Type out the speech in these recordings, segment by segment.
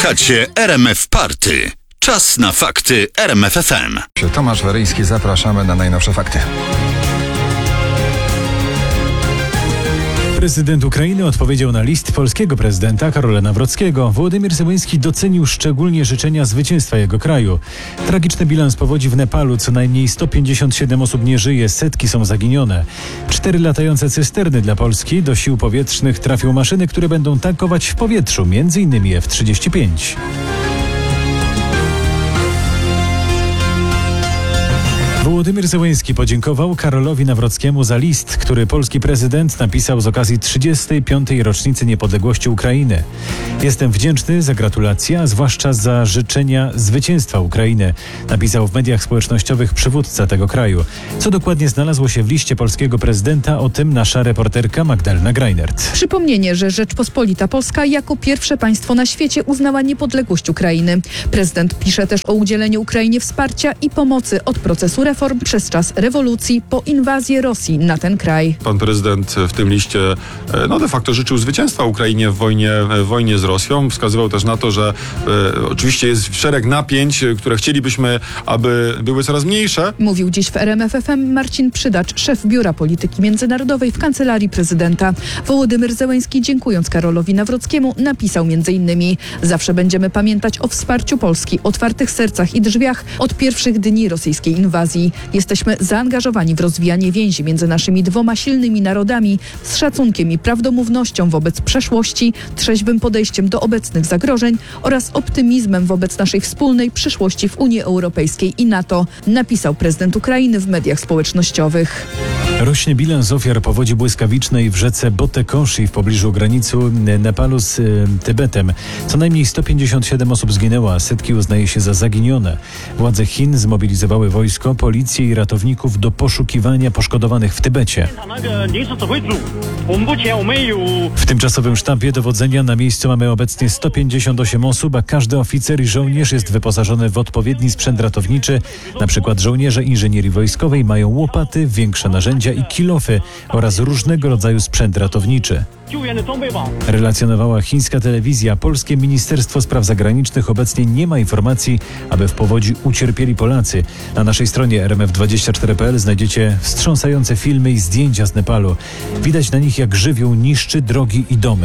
Słuchacie RMF Party. Czas na fakty RMF FM. Tomasz Weryński, zapraszamy na najnowsze fakty. Prezydent Ukrainy odpowiedział na list polskiego prezydenta Karola Nawrockiego. Wołodymyr Zełenski docenił szczególnie życzenia zwycięstwa jego kraju. Tragiczny bilans powodzi w Nepalu. Co najmniej 157 osób nie żyje, setki są zaginione. 4 latające cysterny dla Polski. Do sił powietrznych trafią maszyny, które będą tankować w powietrzu, m.in. F-35. Wołodymyr Zełenski podziękował Karolowi Nawrockiemu za list, który polski prezydent napisał z okazji 35. rocznicy niepodległości Ukrainy. Jestem wdzięczny za gratulacje, a zwłaszcza za życzenia zwycięstwa Ukrainy, napisał w mediach społecznościowych przywódca tego kraju. Co dokładnie znalazło się w liście polskiego prezydenta, o tym nasza reporterka Magdalena Greinert. Przypomnienie, że Rzeczpospolita Polska jako pierwsze państwo na świecie uznała niepodległość Ukrainy. Prezydent pisze też o udzieleniu Ukrainie wsparcia i pomocy od procesu reform przez czas rewolucji po inwazję Rosji na ten kraj. Pan prezydent w tym liście de facto życzył zwycięstwa Ukrainie w wojnie z Rosją. Wskazywał też na to, że oczywiście jest szereg napięć, które chcielibyśmy, aby były coraz mniejsze. Mówił dziś w RMF FM Marcin Przydacz, szef Biura Polityki Międzynarodowej w Kancelarii Prezydenta. Wołodymyr Zełenski, dziękując Karolowi Nawrockiemu, napisał m.in.: zawsze będziemy pamiętać o wsparciu Polski, otwartych sercach i drzwiach od pierwszych dni rosyjskiej inwazji. Jesteśmy zaangażowani w rozwijanie więzi między naszymi dwoma silnymi narodami z szacunkiem i prawdomównością wobec przeszłości, trzeźwym podejściem do obecnych zagrożeń oraz optymizmem wobec naszej wspólnej przyszłości w Unii Europejskiej i NATO, napisał prezydent Ukrainy w mediach społecznościowych. Rośnie bilans ofiar powodzi błyskawicznej w rzece Botekoshi w pobliżu granicy Nepalu z Tybetem. Co najmniej 157 osób zginęło, a setki uznaje się za zaginione. Władze Chin zmobilizowały wojsko, policję i ratowników do poszukiwania poszkodowanych w Tybecie. W tymczasowym sztabie dowodzenia na miejscu mamy obecnie 158 osób, a każdy oficer i żołnierz jest wyposażony w odpowiedni sprzęt ratowniczy. Na przykład żołnierze inżynierii wojskowej mają łopaty, większe narzędzia i kilofy oraz różnego rodzaju sprzęt ratowniczy. Relacjonowała chińska telewizja. Polskie Ministerstwo Spraw Zagranicznych obecnie nie ma informacji, aby w powodzi ucierpieli Polacy. Na naszej stronie rmf24.pl znajdziecie wstrząsające filmy i zdjęcia z Nepalu. Widać na nich, jak żywioł niszczy drogi i domy.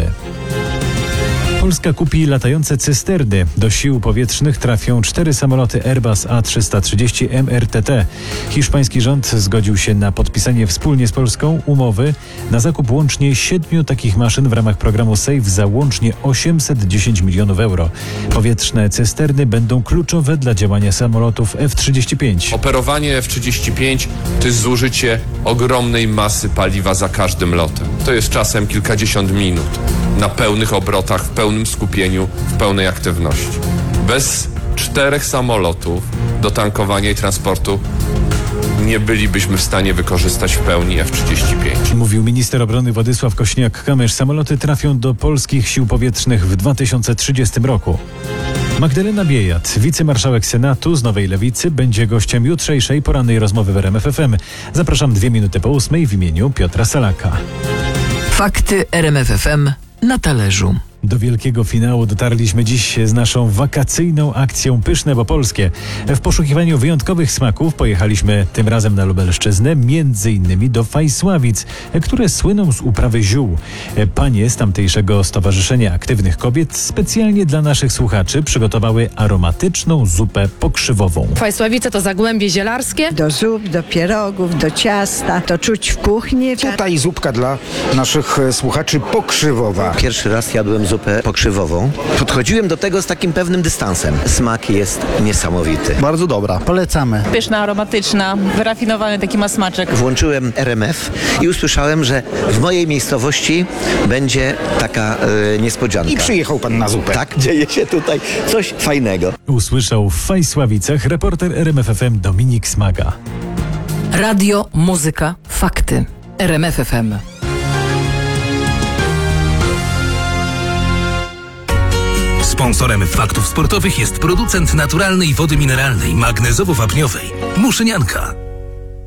Polska kupi latające cysterny. Do sił powietrznych trafią 4 samoloty Airbus A330 MRTT. Hiszpański rząd zgodził się na podpisanie wspólnie z Polską umowy na zakup łącznie 7 takich maszyn w ramach programu SAFE za łącznie 810 milionów euro. Powietrzne cysterny będą kluczowe dla działania samolotów F-35. Operowanie F-35 to jest zużycie ogromnej masy paliwa za każdym lotem. To jest czasem kilkadziesiąt minut na pełnych obrotach, w pełnym skupieniu, w pełnej aktywności. Bez 4 samolotów do tankowania i transportu nie bylibyśmy w stanie wykorzystać w pełni F-35. Mówił minister obrony Władysław Kośniak-Kamysz. Samoloty trafią do polskich sił powietrznych w 2030 roku. Magdalena Biejat, wicemarszałek Senatu z Nowej Lewicy, będzie gościem jutrzejszej porannej rozmowy w RMF FM. Zapraszam 2 minuty po 8 w imieniu Piotra Salaka. Fakty RMF FM na talerzu. Do wielkiego finału dotarliśmy dziś z naszą wakacyjną akcją Pyszne bo Polskie. W poszukiwaniu wyjątkowych smaków pojechaliśmy tym razem na Lubelszczyznę, między innymi do Fajsławic, które słyną z uprawy ziół. Panie z tamtejszego Stowarzyszenia Aktywnych Kobiet specjalnie dla naszych słuchaczy przygotowały aromatyczną zupę pokrzywową. Fajsławice to zagłębie zielarskie. Do zup, do pierogów, do ciasta, to czuć w kuchni. Tutaj zupka dla naszych słuchaczy pokrzywowa. Pierwszy raz jadłem zupę pokrzywową. Podchodziłem do tego z takim pewnym dystansem. Smak jest niesamowity. Bardzo dobra. Polecamy. Pyszna, aromatyczna, wyrafinowany taki ma smaczek. Włączyłem RMF i usłyszałem, że w mojej miejscowości będzie taka niespodzianka. I przyjechał pan na zupę. Tak, dzieje się tutaj coś fajnego. Usłyszał w Fajsławicach reporter RMF FM Dominik Smaga. Radio, muzyka, fakty. RMF FM. Sponsorem faktów sportowych jest producent naturalnej wody mineralnej magnezowo-wapniowej Muszynianka.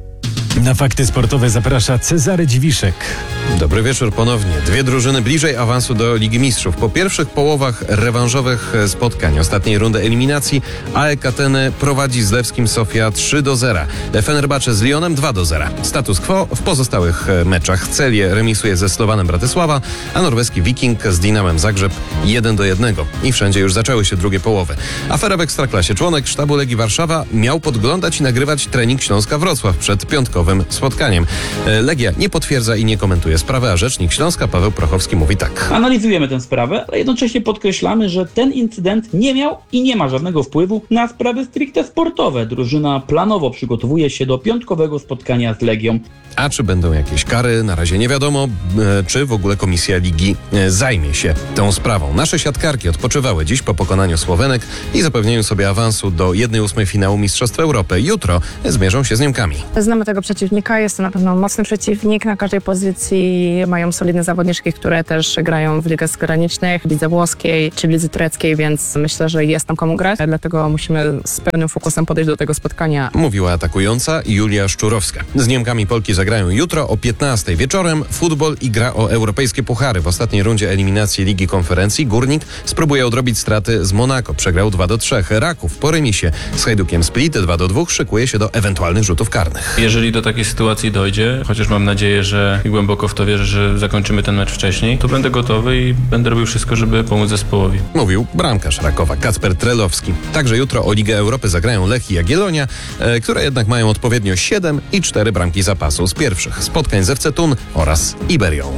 Na fakty sportowe zaprasza Cezary Dziwiszek. Dobry wieczór ponownie. Dwie drużyny bliżej awansu do Ligi Mistrzów. Po pierwszych połowach rewanżowych spotkań ostatniej rundy eliminacji AEK Ateny prowadzi z Lewskim Sofia 3-0. Fenerbahce z Lyonem 2-0. Status quo w pozostałych meczach. Celię remisuje ze Slowanem Bratysława, a norweski Viking z Dinamem Zagrzeb 1-1. I wszędzie już zaczęły się drugie połowy. Afera w Ekstraklasie. Członek sztabu Legii Warszawa miał podglądać i nagrywać trening Śląska Wrocław przed piątkowym spotkaniem. Legia nie potwierdza i nie komentuje sprawy, a rzecznik Śląska Paweł Prochowski mówi tak. Analizujemy tę sprawę, ale jednocześnie podkreślamy, że ten incydent nie miał i nie ma żadnego wpływu na sprawy stricte sportowe. Drużyna planowo przygotowuje się do piątkowego spotkania z Legią. A czy będą jakieś kary? Na razie nie wiadomo, czy w ogóle Komisja Ligi zajmie się tą sprawą. Nasze siatkarki odpoczywały dziś po pokonaniu Słowenek i zapewnieniu sobie awansu do 1/8 finału Mistrzostw Europy. Jutro zmierzą się z Niemkami. Znamy tego przeciwnika, jest to na pewno mocny przeciwnik. Na każdej pozycji mają solidne zawodniczki, które też grają w ligach zagranicznych, w lidze włoskiej czy w lidze tureckiej, więc myślę, że jest tam komu grać. Dlatego musimy z pełnym fokusem podejść do tego spotkania. Mówiła atakująca Julia Szczurowska. Z Niemkami Polki zagrają jutro o 15:00 wieczorem. Futbol i gra o europejskie puchary. W ostatniej rundzie eliminacji Ligi Konferencji Górnik spróbuje odrobić straty z Monako. Przegrał 2-3. Raków po remisie z Hajdukiem Split 2-2 szykuje się do ewentualnych rzutów karnych. Jeżeli do takiej sytuacji dojdzie, chociaż mam nadzieję, że i głęboko w to wierzę, że zakończymy ten mecz wcześniej, to będę gotowy i będę robił wszystko, żeby pomóc zespołowi. Mówił bramkarz Rakowa Kacper Trelowski. Także jutro o Ligę Europy zagrają Lech i Jagiellonia, które jednak mają odpowiednio 7 i 4 bramki zapasu z pierwszych spotkań z FC Thun oraz Iberią.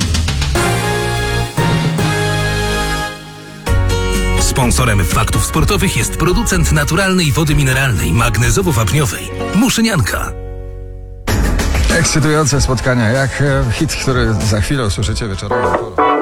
Sponsorem faktów sportowych jest producent naturalnej wody mineralnej, magnezowo-wapniowej Muszynianka. Ekscytujące spotkania, jak hit, który za chwilę usłyszycie wieczorową porą.